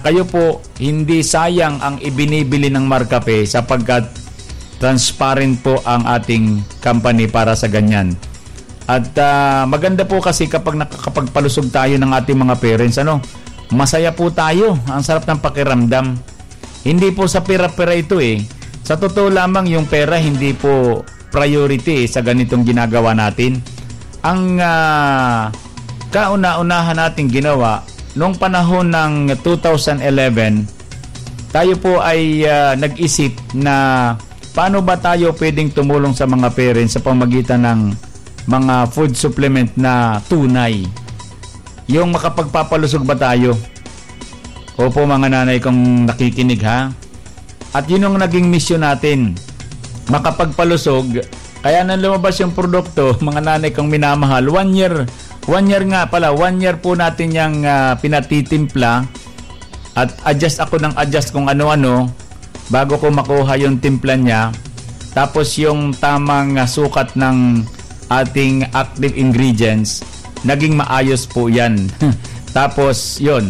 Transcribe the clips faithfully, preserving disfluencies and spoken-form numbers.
kayo po hindi sayang ang ibinibili ng Marcafe sapagkat transparent po ang ating company para sa ganyan. At uh, maganda po kasi kapag nakakapagpalusog tayo ng ating mga parents, ano, masaya po tayo. Ang sarap ng pakiramdam. Hindi po sa pera-pera ito eh. Sa totoo lamang yung pera hindi po priority eh, sa ganitong ginagawa natin. Ang uh, kauna-unahan natin ginawa noong panahon ng two thousand eleven, tayo po ay uh, nag-isip na paano ba tayo pwedeng tumulong sa mga parents sa pamagitan ng mga food supplement na tunay? Yung makapagpapalusog ba tayo? Opo mga nanay kong nakikinig ha. At yun ang naging mission natin. Makapagpalusog. Kaya nang lumabas yung produkto, mga nanay kong minamahal, one year, one year nga pala, one year po natin yung uh, pinatitimpla at adjust ako ng adjust kung ano-ano bago ko makuha yung timpla niya. Tapos yung tamang uh, sukat ng ating active ingredients, naging maayos po yan. Tapos yun,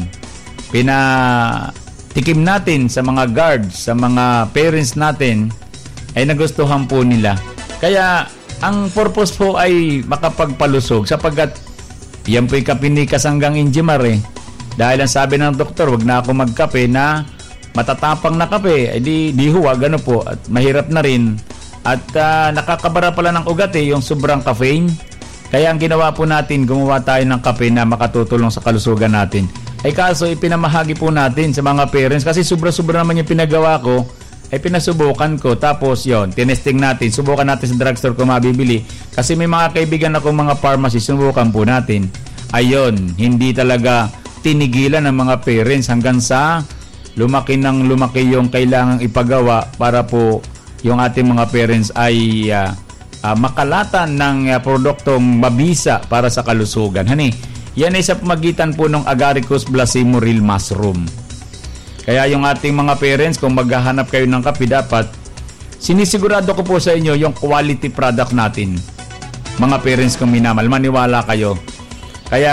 pinatikim natin sa mga guards, sa mga parents natin, ay nagustuhan po nila. Kaya ang purpose po ay makapagpalusog sapagkat yan po'y kapinikas hanggang Injimar eh. Dahil ang sabi ng doktor, wag na ako magkape na matatapang na kape, eh di, di huwag, ano po, at mahirap na rin. At uh, nakakabara pala ng ugat eh, yung sobrang caffeine. Kaya ang ginawa po natin, gumawa tayo ng kape na makatutulong sa kalusugan natin. Ay kaso, ipinamahagi po natin sa mga parents kasi sobra-sobra naman yung pinagawa ko, ay pinasubukan ko. Tapos yon, tinesting natin, subukan natin sa drugstore kung mabibili. Kasi may mga kaibigan akong mga pharmacy, subukan po natin. Ayon, hindi talaga tinigilan ng mga parents hanggang sa lumaki ng lumaki yung kailangang ipagawa para po yung ating mga parents ay uh, uh, makalatan ng uh, produktong mabisa para sa kalusugan. Hani, yan ay sa pamagitan po ng Agaricus Blasimo Real Mushroom. Kaya yung ating mga parents, kung maghahanap kayo ng kape, dapat sinisigurado ko po sa inyo yung quality product natin. Mga parents kong minamahal, maniwala kayo. Kaya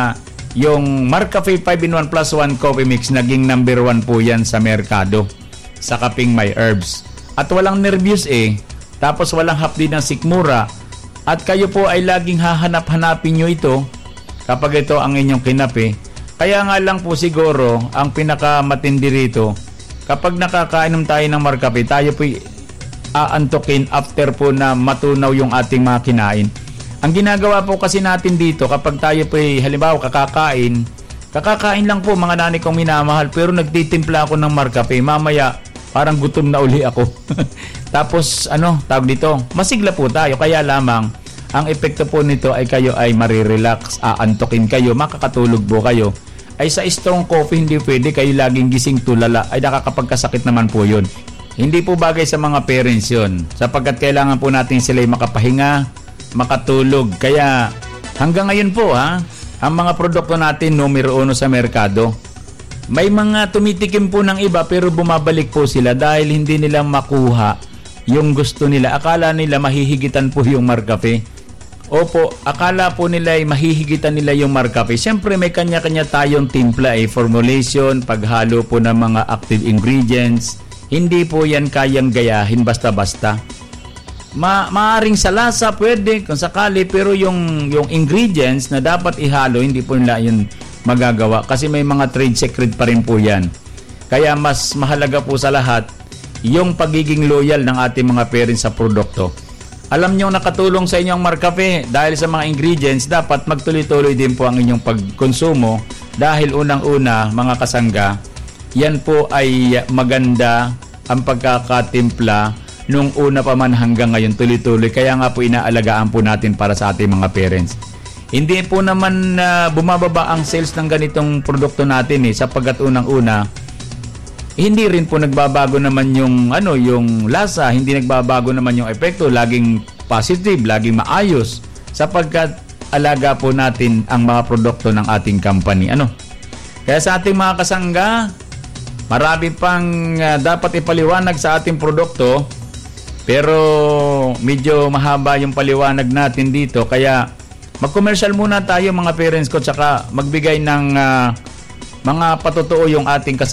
yung Marcafe five in one plus one coffee mix naging number one po yan sa merkado sa kaping may herbs. At walang nervyos eh. Tapos walang hapdi ng sikmura. At kayo po ay laging hahanap-hanapin nyo ito kapag ito ang inyong kinape. Kaya nga lang po siguro ang pinakamatindi rito, kapag nakakainom tayo ng Marcafe, tayo po aantokin after po na matunaw yung ating mga kinain. Ang ginagawa po kasi natin dito, kapag tayo po halimbawa kakakain, kakakain lang po mga nanay kong minamahal, pero nagtitimpla ako ng Marcafe, mamaya parang gutom na uli ako. Tapos ano, tawag dito, masigla po tayo. Kaya lamang, ang epekto po nito ay kayo ay marirelax, aantokin kayo, makakatulog po kayo. Ay sa strong coffee, hindi pwede kayo laging gising tulala, ay nakakapagkasakit naman po yun. Hindi po bagay sa mga parents yun, sapagkat kailangan po natin sila makapahinga, makatulog. Kaya hanggang ngayon po ha, ang mga produkto natin numero uno sa merkado. May mga tumitikim po ng iba pero bumabalik po sila dahil hindi nila makuha yung gusto nila. Akala nila mahihigitan po yung Marcafe. Opo, akala po nila ay mahihigitan nila yung Marcafe. Siyempre may kanya-kanya tayong timpla eh, formulation, paghalo po ng mga active ingredients. Hindi po yan kayang gayahin basta-basta. Ma maaring sa lasa pwede kung sakali, pero yung yung ingredients na dapat ihalo hindi po nila yun magagawa kasi may mga trade secret pa rin po yan. Kaya mas mahalaga po sa lahat yung pagiging loyal ng ating mga parents sa produkto. Alam nyo nakatulong sa inyong Marcafe dahil sa mga ingredients, dapat magtuloy-tuloy din po ang inyong pagkonsumo dahil unang-una mga kasangga, yan po ay maganda ang pagkakatimpla nung una pa man hanggang ngayon tuloy-tuloy. Kaya nga po inaalagaan po natin para sa ating mga parents. Hindi po naman uh, bumababa ang sales ng ganitong produkto natin eh, sapagkat unang-una hindi rin po nagbabago naman yung ano, yung lasa, hindi nagbabago naman yung epekto, laging positive, laging maayos sapagkat alaga po natin ang mga produkto ng ating company. Ano? Kaya sa ating mga kasangga, marami pang uh, dapat ipaliwanag sa ating produkto. Pero medyo mahaba yung paliwanag natin dito. Kaya mag-commercial muna tayo mga parents ko, tsaka magbigay ng uh, mga patotoo yung ating kasama.